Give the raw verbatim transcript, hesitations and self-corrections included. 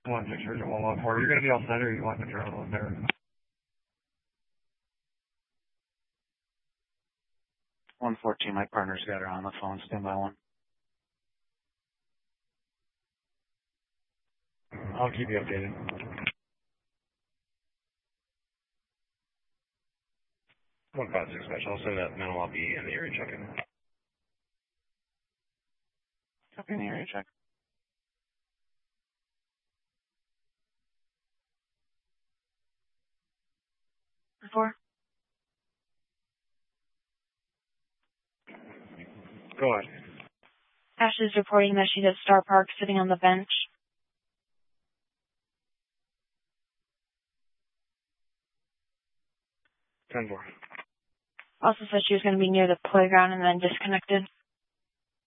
one six zero one one four. You're going to be all set, or you want to draw on there? one fourteen, my partner's got her on the phone. Stand by one. I'll keep you updated. one five six special. I'll send that mental I'll be in the area checking. Copy in the area check. Four. Go ahead. Ash is reporting that she's at Star Park sitting on the bench. ten four. Also said she was going to be near the playground and then disconnected.